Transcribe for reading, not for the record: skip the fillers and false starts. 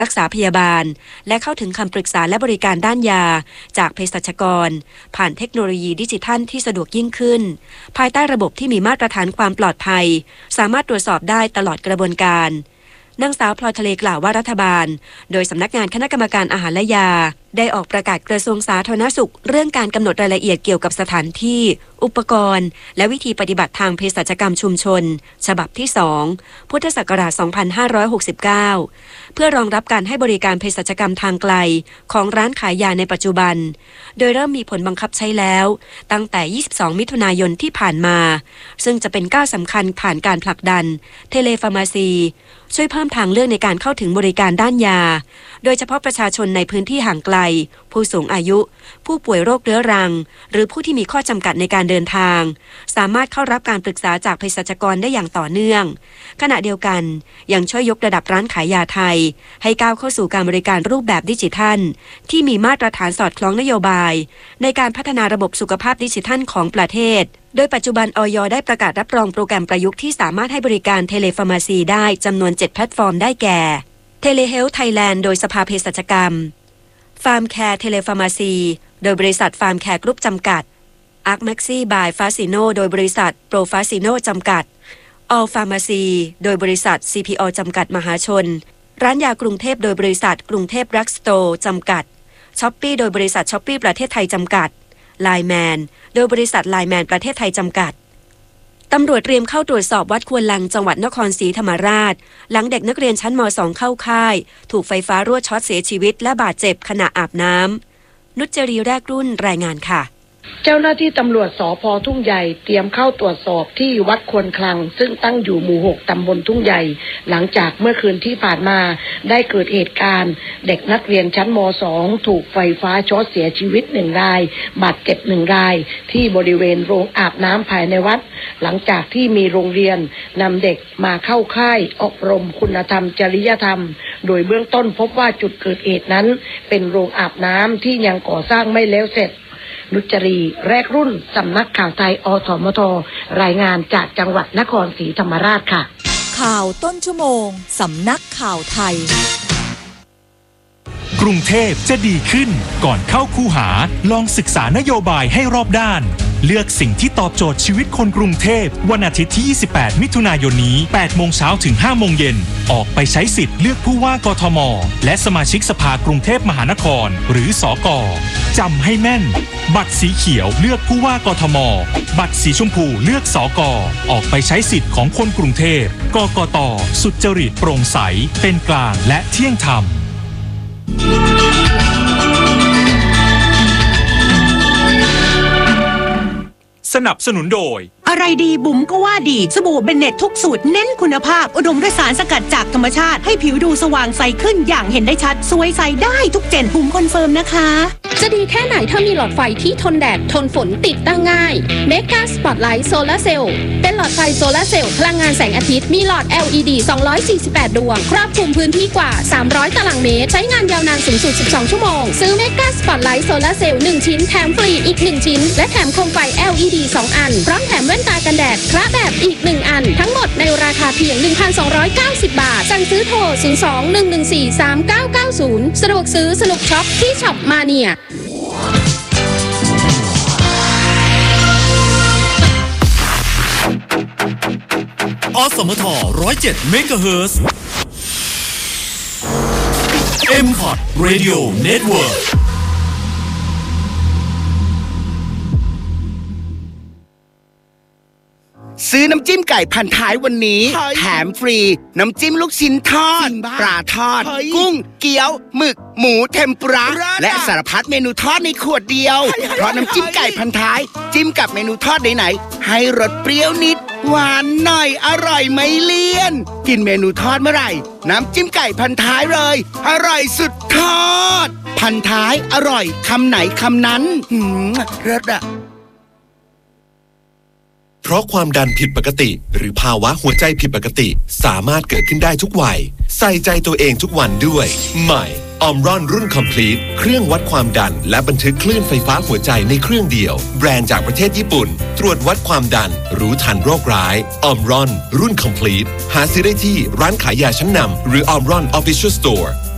รักษาพยาบาลและเข้าถึงคำปรึกษาและบริการด้านยาจากเภสัชกรผ่านเทคโนโลยีดิจิทัลที่สะดวกยิ่งขึ้นภายใต้ระบบที่มีมาตรฐานความปลอดภัยสามารถตรวจสอบได้ตลอดกระบวนการนางสาวพลอยทะเลกล่าวว่ารัฐบาลโดยสำนักงานคณะกรรมการอาหารและยาได้ออกประกาศกระทรวงสาธารณสุขเรื่องการกำหนดรายละเอียดเกี่ยวกับสถานที่อุปกรณ์และวิธีปฏิบัติทางเภสัชกรรมชุมชนฉบับที่2พุทธศักราช2569เพื่อรองรับการให้บริการเภสัชกรรมทางไกลของร้านขายยาในปัจจุบันโดยเริ่มมีผลบังคับใช้แล้วตั้งแต่22มิถุนายนที่ผ่านมาซึ่งจะเป็นก้าวสำคัญผ่านการผลักดันเทเลฟาร์มาซีช่วยเพิ่มทางเลือกในการเข้าถึงบริการด้านยาโดยเฉพาะประชาชนในพื้นที่ห่างไกลผู้สูงอายุผู้ป่วยโรคเรื้อรังหรือผู้ที่มีข้อจำกัดในการเดินทางสามารถเข้ารับการปรึกษาจากเภสัชกรได้อย่างต่อเนื่องขณะเดียวกันยังช่วยยกระดับร้านขายยาไทยให้ก้าวเข้าสู่การบริการรูปแบบดิจิทัลที่มีมาตรฐานสอดคล้องนโยบายในการพัฒนาระบบสุขภาพดิจิทัลของประเทศโดยปัจจุบันอย.ได้ประกาศรับรองโปรแกรมประยุกต์ที่สามารถให้บริการเทเลฟาร์มาซีได้จำนวน7แพลตฟอร์มได้แก่เทเลเฮลท์ไทยแลนด์โดยสภาเภสัชกรรมฟาร์มแคร์เทเลฟาร์มาซีโดยบริษัทฟาร์มแคร์กรุ๊ปจำกัดอาร์คแม็กซี่บายฟาซิโนโดยบริษัทโปรฟาซิโนจำกัดออลฟาร์มาซีโดยบริษัท CPO จำกัดมหาชนร้านยากรุงเทพโดยบริษัทกรุงเทพดรักสโตร์จำกัดช้อปปี้โดยบริษัทช้อปปี้ประเทศไทยจำกัดไลน์แมนโดยบริษัทไลน์แมนประเทศไทยจำกัดตำรวจเตรียมเข้าตรวจสอบวัดควนลังจังหวัดนครศรีธรรมราชหลังเด็กนักเรียนชั้นม.2 เข้าค่ายถูกไฟฟ้ารั่วช็อตเสียชีวิตและบาดเจ็บขณะอาบน้ำนุชจรีแรกรุ่นรายงานค่ะเจ้าหน้าที่ตำรวจสภ.ทุ่งใหญ่เตรียมเข้าตรวจสอบที่วัดควนคลังซึ่งตั้งอยู่หมู่ 6 ตำบลทุ่งใหญ่หลังจากเมื่อคืนที่ผ่านมาได้เกิดเหตุการณ์เด็กนักเรียนชั้นม.2 ถูกไฟฟ้าช็อตเสียชีวิต1รายบาดเจ็บ1รายที่บริเวณโรงอาบน้ำภายในวัดหลังจากที่มีโรงเรียนนำเด็กมาเข้าค่ายอบรมคุณธรรมจริยธรรมโดยเบื้องต้นพบว่าจุดเกิดเหตุนั้นเป็นโรงอาบน้ำที่ยังก่อสร้างไม่แล้วเสร็จนุชจรีแรกรุ่นสำนักข่าวไทยอสมทรายงานจากจังหวัดนครศรีธรรมราชค่ะข่าวต้นชั่วโมงสำนักข่าวไทยกรุงเทพจะดีขึ้นก่อนเข้าคูหาลองศึกษานโยบายให้รอบด้านเลือกสิ่งที่ตอบโจทย์ชีวิตคนกรุงเทพวันอาทิตย์ที่28มิถุนายนนี้8โมงเช้าถึง5โมงเย็นออกไปใช้สิทธิ์เลือกผู้ว่ากทมและสมาชิกสภากรุงเทพมหานครหรือสก.จำให้แม่นบัตรสีเขียวเลือกผู้ว่ากทมบัตรสีชมพูเลือกสก.ออกไปใช้สิทธิ์ของคนกรุงเทพกกต.สุจริตโปร่งใสเป็นกลางและเที่ยงธรรมสนับสนุนโดยอะไรดีบุ๋มก็ว่าดีสบู่เบนเน็ตทุกสูตรเน้นคุณภาพอุดมด้วยสารสกัดจากธรรมชาติให้ผิวดูสว่างใสขึ้นอย่างเห็นได้ชัดสวยใสได้ทุกเจนบุ๋มคอนเฟิร์มนะคะจะดีแค่ไหนถ้ามีหลอดไฟที่ทนแดดทนฝนติดตั้งง่ายเมกาสปอตไลท์โซลาร์เซลล์เป็นหลอดไฟโซลาร์เซลล์พลังงานแสงอาทิตย์มีหลอด LED 248 ดวงครอบคลุมพื้นที่กว่า300ตารางเมตรใช้งานยาวนานสูงสุด12ชั่วโมงซื้อเมกาสปอตไลท์โซลาร์เซลล์1ชิ้นแถมฟรีอีก1ชิ้นและแถมโคมไฟ LED 2 อันพร้อมแถมแว่นตากันแดดพระแบบอีก1อันทั้งหมดในราคาเพียง 1,290 บาทสั่งซื้อโทร 02-114-3990 สะดวกซื้อสนุกช็อปที่ช็อปมาเนียอสมท107เมกะเฮิรตซ์ M-Pod Radio Network ซื้อน้ำจิ้มไก่พันท้ายวันนี้แถมฟรีน้ำจิ้มลูกชิ้นทอดปลาทอดกุ้งเกี๊ยวหมึกหมูเทมปุระและสารพัดเมนูทอดในขวดเดียวเพราะน้ำจิ้มไก่พันท้ายจิ้มกับเมนูทอดไหนๆให้รสเปรี้ยวนิดหวานหน่อยอร่อยไม่เลี่ยนกินเมนูทอดเมื่อไหร่น้ำจิ้มไก่พันท้ายเลยอร่อยสุดทอดพันท้ายอร่อยคำไหนคำนั้นเลิศอะเพราะความดันผิดปกติหรือภาวะหัวใจผิดปกติสามารถเกิดขึ้นได้ทุกวัยใส่ใจตัวเองทุกวันด้วยใหม่ออมรอนรุ่น Complete เครื่องวัดความดันและบันทึกคลื่นไฟฟ้าหัวใจในเครื่องเดียวแบรนด์จากประเทศญี่ปุ่นตรวจวัดความดันรู้ทันโรคร้ายออมรอนรุ่น Complete หาซื้อได้ที่ร้านขายยาชั้นนำหรือ Omron Official Store